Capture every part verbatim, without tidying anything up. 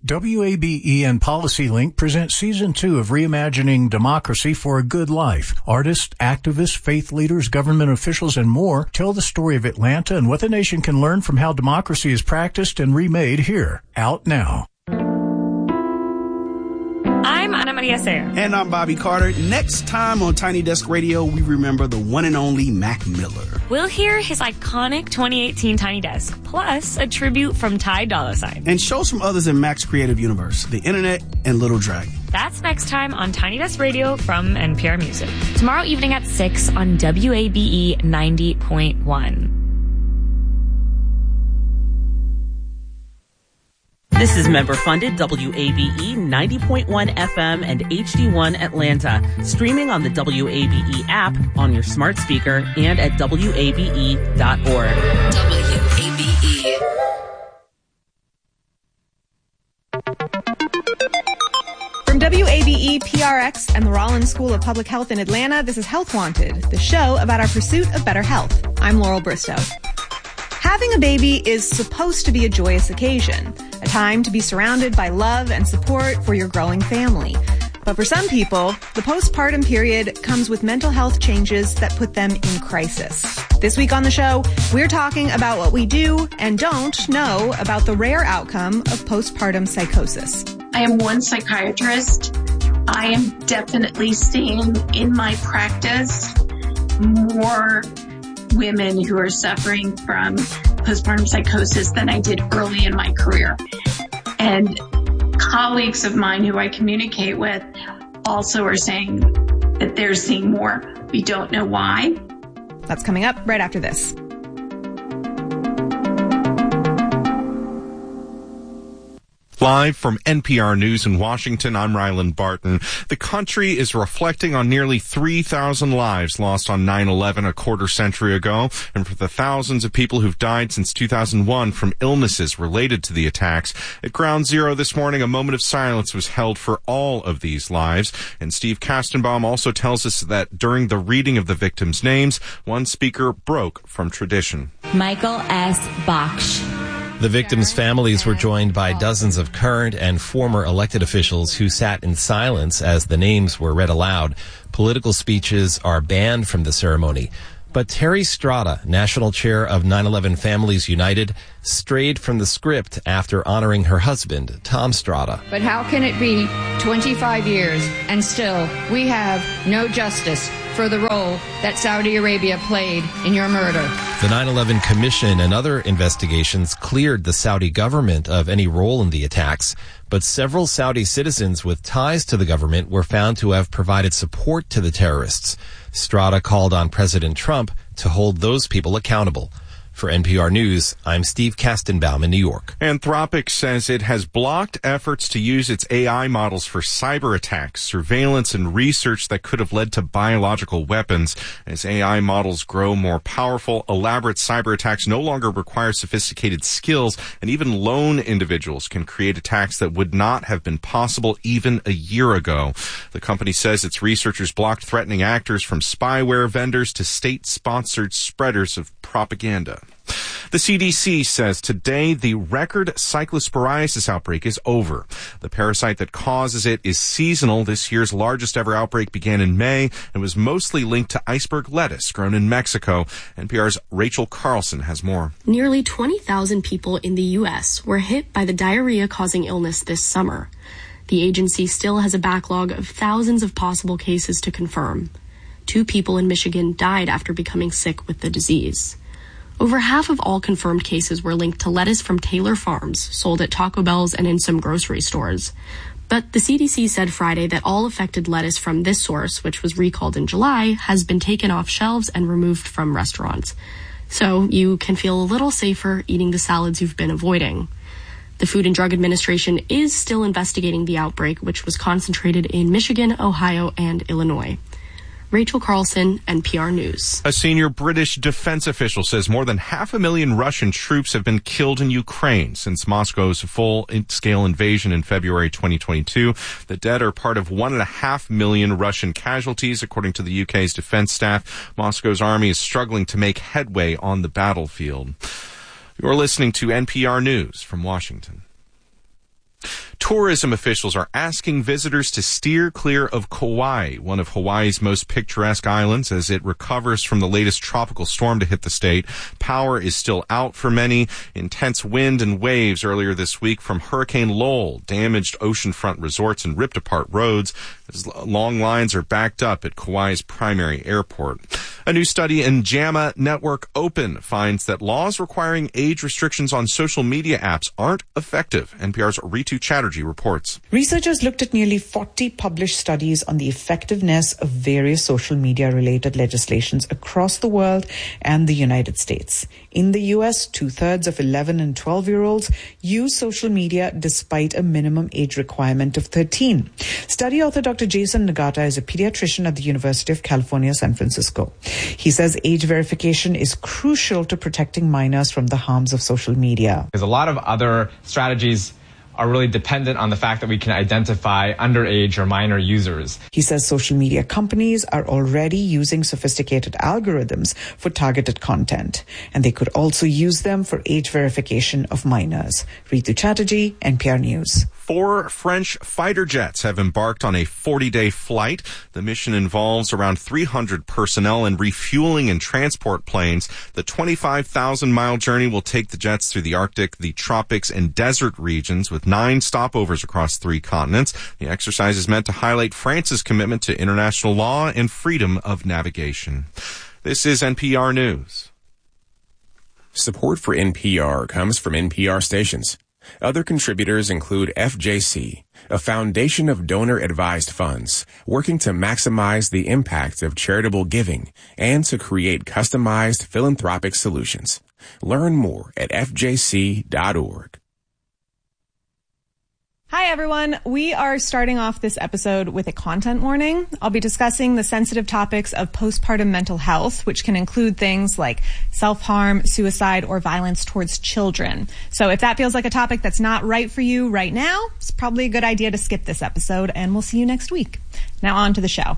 W A B E and PolicyLink present Season two of Reimagining Democracy for a Good Life. Artists, activists, faith leaders, government officials, and more tell the story of Atlanta and what the nation can learn from how democracy is practiced and remade here. Out now. I'm Ana Maria Sayer. And I'm Bobby Carter. Next time on Tiny Desk Radio, we remember the one and only Mac Miller. We'll hear his iconic twenty eighteen Tiny Desk, plus a tribute from Ty Dolla $ign. And shows from others in Mac's creative universe, the internet and Little Dragon. That's next time on Tiny Desk Radio from N P R Music. Tomorrow evening at six on W A B E ninety point one. This is member-funded W A B E ninety point one F M and H D one Atlanta, streaming on the W A B E app, on your smart speaker, and at W A B E dot org. W A B E. From W A B E, P R X, and the Rollins School of Public Health in Atlanta, this is Health Wanted, the show about our pursuit of better health. I'm Laurel Bristow. Having a baby is supposed to be a joyous occasion, a time to be surrounded by love and support for your growing family. But for some people, the postpartum period comes with mental health changes that put them in crisis. This week on the show, we're talking about what we do and don't know about the rare outcome of postpartum psychosis. I am one psychiatrist. I am definitely seeing in my practice more women who are suffering from postpartum psychosis than I did early in my career. And colleagues of mine who I communicate with also are saying that they're seeing more. We don't know why. That's coming up right after this. Live from N P R News in Washington, I'm Ryland Barton. The country is reflecting on nearly three thousand lives lost on nine eleven a quarter century ago, and for the thousands of people who've died since two thousand one from illnesses related to the attacks. At Ground Zero this morning, a moment of silence was held for all of these lives. And Steve Kastenbaum also tells us that during the reading of the victims' names, one speaker broke from tradition. Michael S. Baksh. The victims' families were joined by dozens of current and former elected officials who sat in silence as the names were read aloud. Political speeches are banned from the ceremony. But Terry Strada, national chair of nine eleven Families United, strayed from the script after honoring her husband, Tom Strada. But how can it be twenty-five years and still we have no justice for the role that Saudi Arabia played in your murder? The nine eleven Commission and other investigations cleared the Saudi government of any role in the attacks, but several Saudi citizens with ties to the government were found to have provided support to the terrorists. Strada called on President Trump to hold those people accountable. For N P R News, I'm Steve Kastenbaum in New York. Anthropic says it has blocked efforts to use its A I models for cyber attacks, surveillance, and research that could have led to biological weapons. As A I models grow more powerful, elaborate cyber attacks no longer require sophisticated skills, and even lone individuals can create attacks that would not have been possible even a year ago. The company says its researchers blocked threatening actors from spyware vendors to state-sponsored spreaders of propaganda. The C D C says today the record cyclosporiasis outbreak is over. The parasite that causes it is seasonal. This year's largest ever outbreak began in May and was mostly linked to iceberg lettuce grown in Mexico. N P R's Rachel Carlson has more. Nearly twenty thousand people in the U S were hit by the diarrhea-causing illness this summer. The agency still has a backlog of thousands of possible cases to confirm. Two people in Michigan died after becoming sick with the disease. Over half of all confirmed cases were linked to lettuce from Taylor Farms, sold at Taco Bell's and in some grocery stores. But the C D C said Friday that all affected lettuce from this source, which was recalled in July, has been taken off shelves and removed from restaurants. So you can feel a little safer eating the salads you've been avoiding. The Food and Drug Administration is still investigating the outbreak, which was concentrated in Michigan, Ohio, and Illinois. Rachel Carlson, N P R News. A senior British defense official says more than half a million Russian troops have been killed in Ukraine since Moscow's full-scale invasion in February twenty twenty-two. The dead are part of one and a half million Russian casualties, according to the U K's defense staff. Moscow's army is struggling to make headway on the battlefield. You're listening to N P R News from Washington. Tourism officials are asking visitors to steer clear of Kauai, one of Hawaii's most picturesque islands, as it recovers from the latest tropical storm to hit the state. Power is still out for many. Intense wind and waves earlier this week from Hurricane Lowell damaged oceanfront resorts and ripped apart roads as long lines are backed up at Kauai's primary airport. A new study in JAMA Network Open finds that laws requiring age restrictions on social media apps aren't effective. N P R's Ritu Chatterjee reports. Researchers looked at nearly forty published studies on the effectiveness of various social media-related legislations across the world and the United States. In the U S, two-thirds of eleven and twelve-year-olds use social media despite a minimum age requirement of thirteen. Study author Doctor Jason Nagata is a pediatrician at the University of California, San Francisco. He says age verification is crucial to protecting minors from the harms of social media. There's a lot of other strategies are really dependent on the fact that we can identify underage or minor users. He says social media companies are already using sophisticated algorithms for targeted content, and they could also use them for age verification of minors. Ritu Chatterjee, N P R News. Four French fighter jets have embarked on a forty-day flight. The mission involves around three hundred personnel and refueling and transport planes. The twenty-five thousand mile journey will take the jets through the Arctic, the tropics, and desert regions with nine stopovers across three continents. The exercise is meant to highlight France's commitment to international law and freedom of navigation. This is N P R News. Support for N P R comes from N P R stations. Other contributors include F J C, a foundation of donor-advised funds working to maximize the impact of charitable giving and to create customized philanthropic solutions. Learn more at F J C dot org. Hi, everyone. We are starting off this episode with a content warning. I'll be discussing the sensitive topics of postpartum mental health, which can include things like self-harm, suicide, or violence towards children. So if that feels like a topic that's not right for you right now, it's probably a good idea to skip this episode, and we'll see you next week. Now on to the show.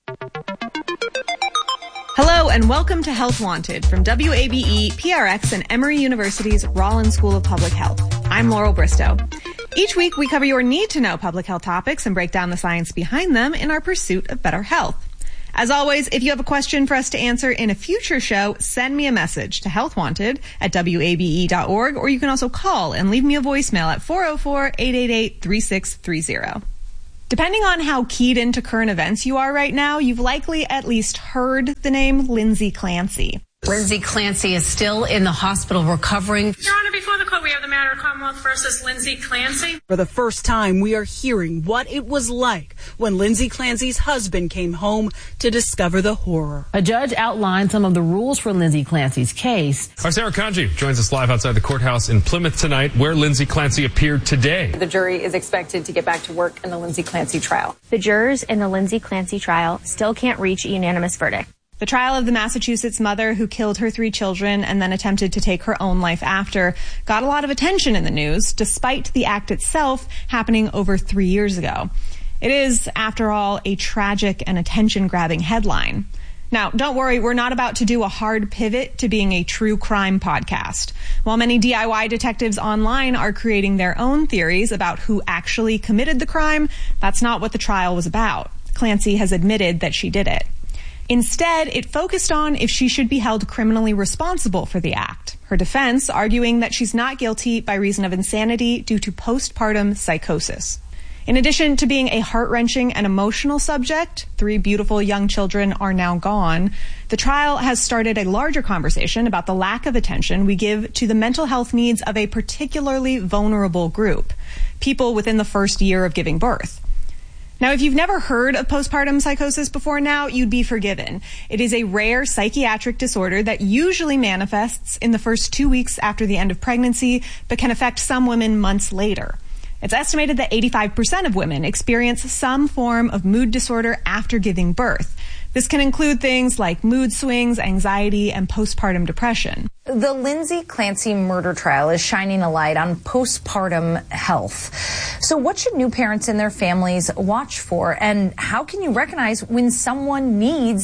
Hello and welcome to Health Wanted from W A B E, P R X, and Emory University's Rollins School of Public Health. I'm Laurel Bristow. Each week, we cover your need-to-know public health topics and break down the science behind them in our pursuit of better health. As always, if you have a question for us to answer in a future show, send me a message to healthwanted at W A B E dot org, or you can also call and leave me a voicemail at four oh four, eight eight eight, three six three oh. Depending on how keyed into current events you are right now, you've likely at least heard the name Lindsay Clancy. Lindsay Clancy is still in the hospital recovering. Your Honor, before the court, we have the matter of Commonwealth versus Lindsay Clancy. For the first time, we are hearing what it was like when Lindsay Clancy's husband came home to discover the horror. A judge outlined some of the rules for Lindsay Clancy's case. Our Sarah Kanji joins us live outside the courthouse in Plymouth tonight, where Lindsay Clancy appeared today. The jury is expected to get back to work in the Lindsay Clancy trial. The jurors in the Lindsay Clancy trial still can't reach a unanimous verdict. The trial of the Massachusetts mother who killed her three children and then attempted to take her own life after got a lot of attention in the news, despite the act itself happening over three years ago. It is, after all, a tragic and attention-grabbing headline. Now, don't worry, we're not about to do a hard pivot to being a true crime podcast. While many D I Y detectives online are creating their own theories about who actually committed the crime, that's not what the trial was about. Clancy has admitted that she did it. Instead, it focused on if she should be held criminally responsible for the act. Her defense arguing that she's not guilty by reason of insanity due to postpartum psychosis. In addition to being a heart-wrenching and emotional subject, three beautiful young children are now gone, the trial has started a larger conversation about the lack of attention we give to the mental health needs of a particularly vulnerable group, people within the first year of giving birth. Now, if you've never heard of postpartum psychosis before now, you'd be forgiven. It is a rare psychiatric disorder that usually manifests in the first two weeks after the end of pregnancy, but can affect some women months later. It's estimated that eighty-five percent of women experience some form of mood disorder after giving birth. This can include things like mood swings, anxiety, and postpartum depression. The Lindsay Clancy murder trial is shining a light on postpartum health. So what should new parents and their families watch for, and how can you recognize when someone needs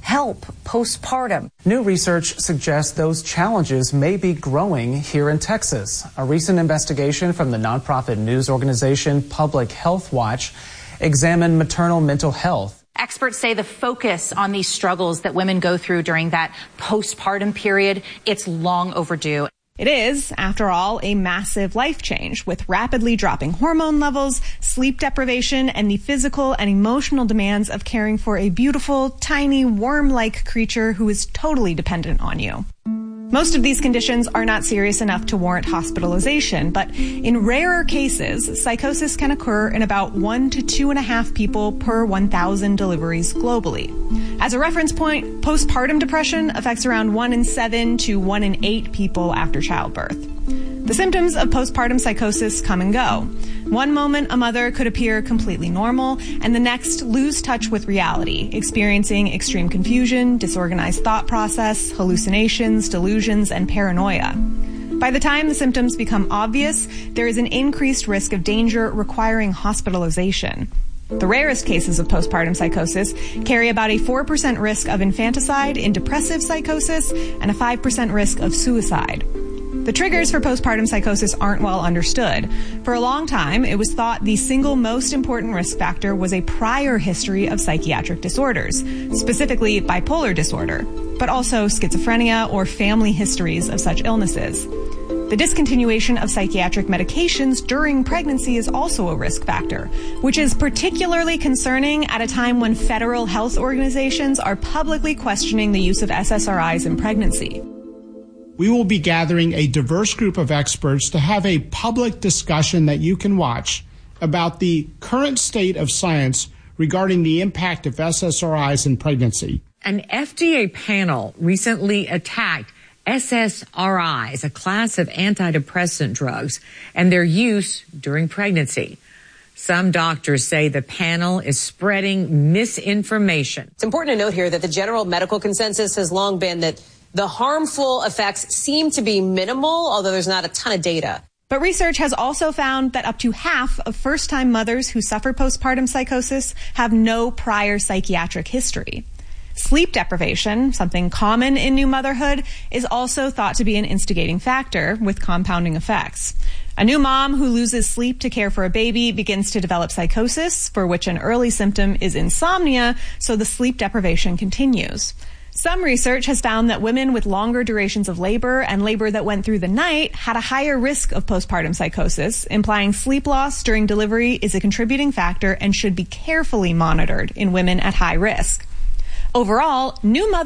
help postpartum. New research suggests those challenges may be growing here in Texas. A recent investigation from the nonprofit news organization Public Health Watch examined maternal mental health. Experts say the focus on these struggles that women go through during that postpartum period, it's long overdue. It is, after all, a massive life change with rapidly dropping hormone levels, sleep deprivation, and the physical and emotional demands of caring for a beautiful, tiny, worm-like creature who is totally dependent on you. Most of these conditions are not serious enough to warrant hospitalization, but in rarer cases, psychosis can occur in about one to two and a half people per one thousand deliveries globally. As a reference point, postpartum depression affects around one in seven to one in eight people after childbirth. The symptoms of postpartum psychosis come and go. One moment, a mother could appear completely normal, and the next lose touch with reality, experiencing extreme confusion, disorganized thought process, hallucinations, delusions, and paranoia. By the time the symptoms become obvious, there is an increased risk of danger requiring hospitalization. The rarest cases of postpartum psychosis carry about a four percent risk of infanticide in depressive psychosis and a five percent risk of suicide. The triggers for postpartum psychosis aren't well understood. For a long time, it was thought the single most important risk factor was a prior history of psychiatric disorders, specifically bipolar disorder, but also schizophrenia or family histories of such illnesses. The discontinuation of psychiatric medications during pregnancy is also a risk factor, which is particularly concerning at a time when federal health organizations are publicly questioning the use of S S R Is in pregnancy. We will be gathering a diverse group of experts to have a public discussion that you can watch about the current state of science regarding the impact of S S R Is in pregnancy. An F D A panel recently attacked S S R Is, a class of antidepressant drugs, and their use during pregnancy. Some doctors say the panel is spreading misinformation. It's important to note here that the general medical consensus has long been that the harmful effects seem to be minimal, although there's not a ton of data. But research has also found that up to half of first-time mothers who suffer postpartum psychosis have no prior psychiatric history. Sleep deprivation, something common in new motherhood, is also thought to be an instigating factor with compounding effects. A new mom who loses sleep to care for a baby begins to develop psychosis, for which an early symptom is insomnia, so the sleep deprivation continues. Some research has found that women with longer durations of labor and labor that went through the night had a higher risk of postpartum psychosis, implying sleep loss during delivery is a contributing factor and should be carefully monitored in women at high risk. Overall, new mothers